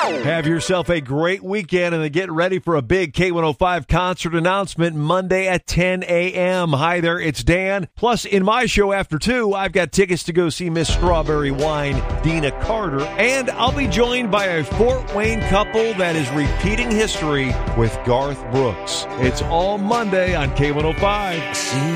Have yourself a great weekend and then get ready for a big K105 concert announcement Monday at 10 a.m. Hi there, it's Dan. Plus, in my show after 2, I've got tickets to go see Miss Strawberry Wine, Dina Carter, and I'll be joined by a Fort Wayne couple that is repeating history with Garth Brooks. It's all Monday on K105.